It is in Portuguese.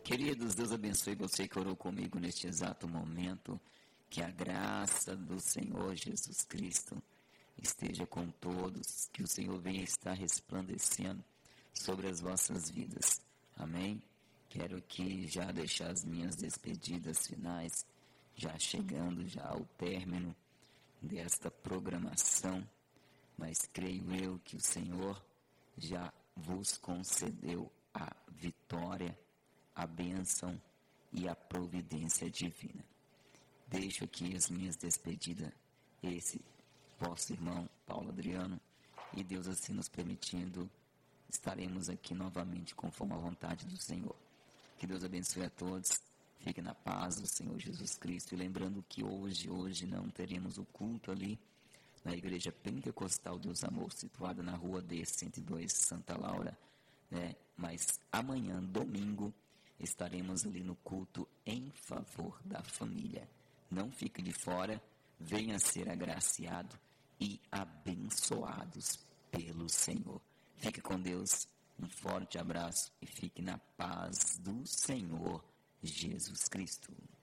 Queridos, Deus abençoe você que orou comigo neste exato momento. Que a graça do Senhor Jesus Cristo esteja com todos. Que o Senhor venha estar resplandecendo sobre as vossas vidas. Amém? Quero aqui já deixar as minhas despedidas finais, já chegando já ao término desta programação. Mas creio eu que o Senhor já vos concedeu a vitória, a bênção e a providência divina. Deixo aqui as minhas despedidas, esse vosso irmão Paulo Adriano, e Deus assim nos permitindo, estaremos aqui novamente conforme a vontade do Senhor. Que Deus abençoe a todos, fique na paz do Senhor Jesus Cristo, e lembrando que hoje não teremos o culto ali na Igreja Pentecostal Deus Amor, situada na rua D102, Santa Laura, né? Mas amanhã, domingo, estaremos ali no culto em favor da família. Não fique de fora, venha ser agraciado e abençoados pelo Senhor. Fique com Deus, um forte abraço e fique na paz do Senhor Jesus Cristo.